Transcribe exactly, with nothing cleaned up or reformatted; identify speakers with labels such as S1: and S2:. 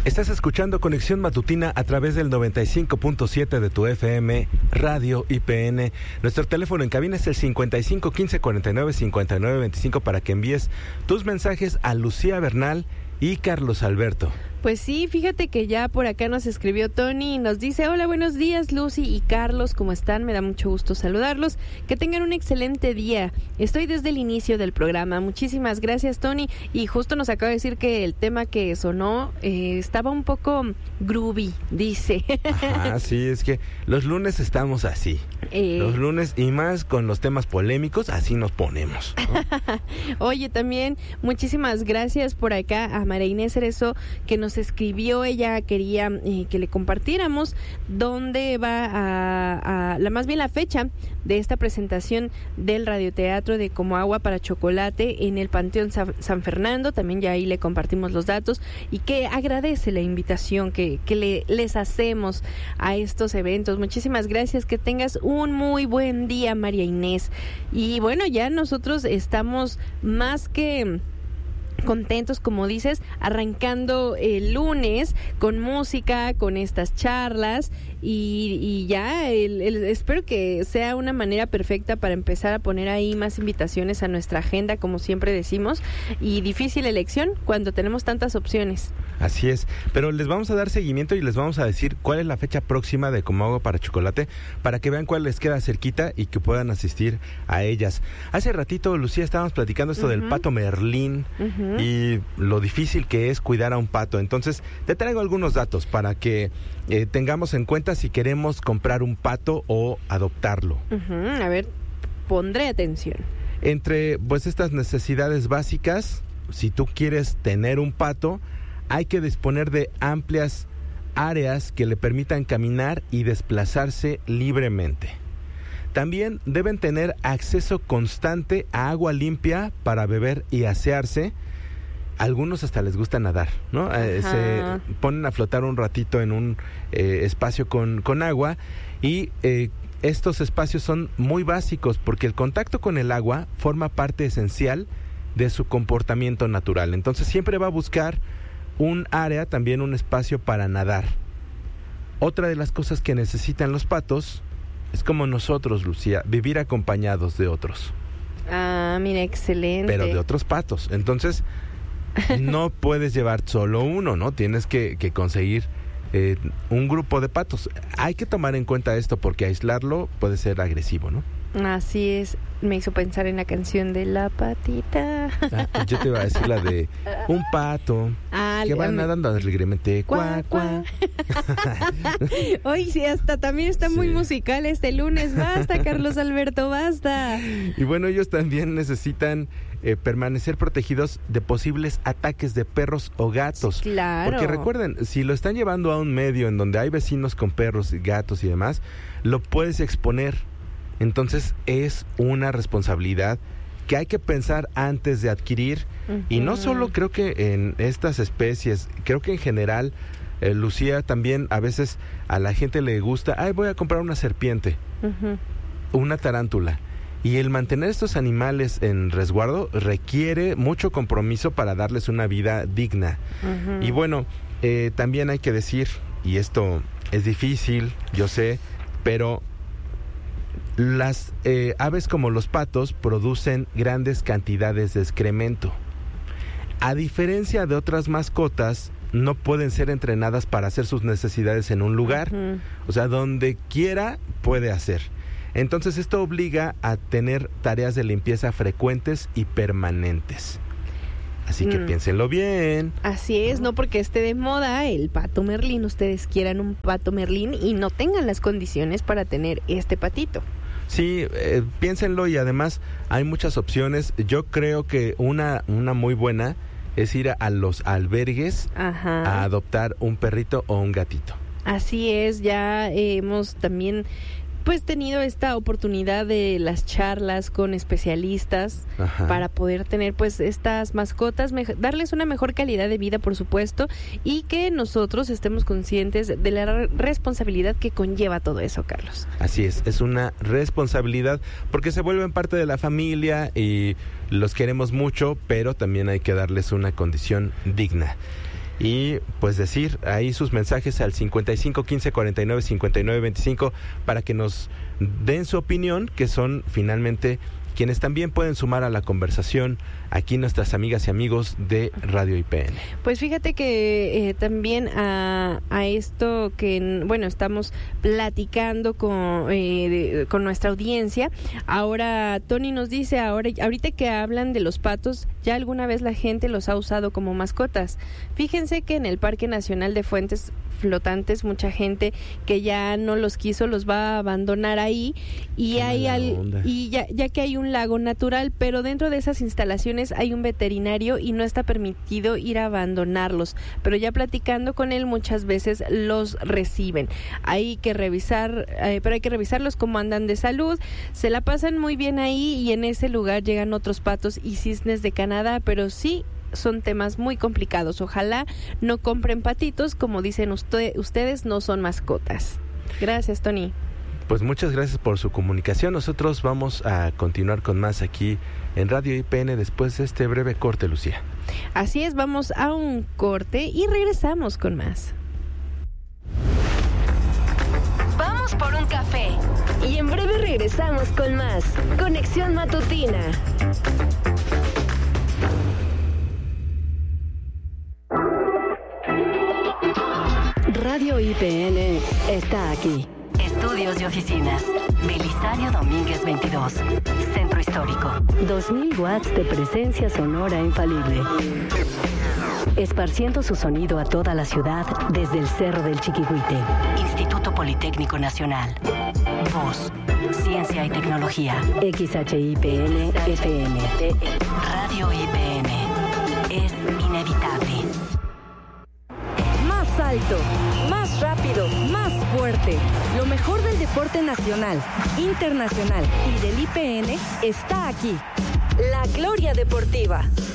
S1: Estás escuchando Conexión Matutina a través del noventa y cinco punto siete de tu F M, Radio I P N. Nuestro teléfono en cabina es el cincuenta y cinco quince cuarenta y nueve cincuenta y nueve veinticinco para que envíes tus mensajes a Lucía Bernal y Carlos Alberto.
S2: Pues sí, fíjate que ya por acá nos escribió Tony y nos dice: hola, buenos días Lucy y Carlos, ¿cómo están? Me da mucho gusto saludarlos, que tengan un excelente día. Estoy desde el inicio del programa. Muchísimas gracias, Tony. Y justo nos acaba de decir que el tema que sonó eh, estaba un poco groovy, dice.
S1: Ajá, sí, es que los lunes estamos así. Eh... Los lunes, y más con los temas polémicos, así nos ponemos, ¿no?
S2: Oye, también muchísimas gracias por acá a María Inés Cerezo, que nos escribió. Ella quería eh, que le compartiéramos dónde va a, a la más bien la fecha de esta presentación del radioteatro de Como Agua para Chocolate en el Panteón Sa- San Fernando. También ya ahí le compartimos los datos y que agradece la invitación que, que le, les hacemos a estos eventos. Muchísimas gracias, que tengas un muy buen día, María Inés. Y bueno, ya nosotros estamos más que contentos, como dices, arrancando el lunes con música, con estas charlas y, y ya el, el, espero que sea una manera perfecta para empezar a poner ahí más invitaciones a nuestra agenda, como siempre decimos, y difícil elección cuando tenemos tantas opciones.
S1: Así es, pero les vamos a dar seguimiento y les vamos a decir cuál es la fecha próxima de Como Agua para Chocolate, para que vean cuál les queda cerquita y que puedan asistir a ellas. Hace ratito, Lucía, estábamos platicando esto uh-huh. del pato Merlín uh-huh. y lo difícil que es cuidar a un pato. Entonces, te traigo algunos datos para que eh, tengamos en cuenta si queremos comprar un pato o adoptarlo.
S2: Uh-huh. A ver, pondré atención.
S1: Entre pues estas necesidades básicas, si tú quieres tener un pato, hay que disponer de amplias áreas que le permitan caminar y desplazarse libremente. También deben tener acceso constante a agua limpia para beber y asearse. Algunos hasta les gusta nadar, ¿no? Eh, se ponen a flotar un ratito en un eh, espacio con, con agua y eh, estos espacios son muy básicos porque el contacto con el agua forma parte esencial de su comportamiento natural. Entonces siempre va a buscar un área, también un espacio para nadar. Otra de las cosas que necesitan los patos es como nosotros, Lucía, vivir acompañados de otros.
S2: Ah, mira, excelente.
S1: Pero de otros patos. Entonces, no puedes llevar solo uno, ¿no? Tienes que, que conseguir eh, un grupo de patos. Hay que tomar en cuenta esto porque aislarlo puede ser agresivo, ¿no?
S2: Así es, me hizo pensar en la canción de La Patita.
S1: Ah, pues yo te iba a decir la de un pato ah, que va um, nadando alegremente. Cuá, cuá.
S2: Hoy sí, hasta también está sí. muy musical este lunes. Basta, Carlos Alberto, basta.
S1: Y bueno, ellos también necesitan eh, permanecer protegidos de posibles ataques de perros o gatos.
S2: Claro.
S1: Porque recuerden, si lo están llevando a un medio en donde hay vecinos con perros, gatos y demás, lo puedes exponer. Entonces es una responsabilidad que hay que pensar antes de adquirir. Uh-huh. Y no solo creo que en estas especies, creo que en general, eh, Lucía, también a veces a la gente le gusta, ay, voy a comprar una serpiente, uh-huh. una tarántula. Y el mantener estos animales en resguardo requiere mucho compromiso para darles una vida digna. Uh-huh. Y bueno, eh, también hay que decir, y esto es difícil, yo sé, pero las eh, aves como los patos producen grandes cantidades de excremento. A diferencia de otras mascotas, no pueden ser entrenadas para hacer sus necesidades en un lugar. Uh-huh. O sea, donde quiera puede hacer. Entonces esto obliga a tener tareas de limpieza frecuentes y permanentes. Así que mm. piénsenlo bien.
S2: Así es, no porque esté de moda el pato Merlín, ustedes quieran un pato Merlín y no tengan las condiciones para tener este patito.
S1: Sí, eh, piénsenlo, y además hay muchas opciones. Yo creo que una, una muy buena es ir a, a los albergues Ajá. a adoptar un perrito o un gatito.
S2: Así es, ya eh, hemos también pues tenido esta oportunidad de las charlas con especialistas Ajá. para poder tener pues estas mascotas, me- darles una mejor calidad de vida, por supuesto, y que nosotros estemos conscientes de la re- responsabilidad que conlleva todo eso, Carlos.
S1: Así es, es una responsabilidad porque se vuelven parte de la familia y los queremos mucho, pero también hay que darles una condición digna. y pues decir ahí sus mensajes al cincuenta y cinco quince cuarenta y nueve cincuenta y nueve veinticinco para que nos den su opinión, que son finalmente quienes también pueden sumar a la conversación aquí nuestras amigas y amigos de Radio I P N.
S2: Pues fíjate que eh, también a, a esto que, bueno, estamos platicando con, eh, de, con nuestra audiencia, ahora Tony nos dice, ahora ahorita que hablan de los patos, ya alguna vez la gente los ha usado como mascotas. Fíjense que en el Parque Nacional de Fuentes Flotantes, mucha gente que ya no los quiso los va a abandonar ahí, y hay al, y ya, ya que hay un lago natural, pero dentro de esas instalaciones hay un veterinario y no está permitido ir a abandonarlos, pero ya platicando con él muchas veces los reciben. Hay que revisar, eh, pero hay que revisarlos cómo andan de salud. Se la pasan muy bien ahí, y en ese lugar llegan otros patos y cisnes de Canadá, pero sí son temas muy complicados. Ojalá no compren patitos, como dicen usted, ustedes no son mascotas. Gracias, Tony.
S1: Pues muchas gracias por su comunicación. Nosotros vamos a continuar con más aquí en Radio I P N después de este breve corte, Lucía.
S2: Así es, vamos a un corte y regresamos con más.
S3: Vamos por un café y en breve regresamos con más Conexión Matutina. Radio I P N está aquí. Estudios y oficinas. Belisario Domínguez veintidós. Centro Histórico. dos mil watts de presencia sonora infalible. Esparciendo su sonido a toda la ciudad desde el Cerro del Chiquihuite. Instituto Politécnico Nacional. Voz, Ciencia y Tecnología. X H I P N F M. Radio I P N. Es inevitable.
S4: Más alto, más rápido, más fuerte. Lo mejor del deporte nacional, internacional y del I P N está aquí. La Gloria Deportiva.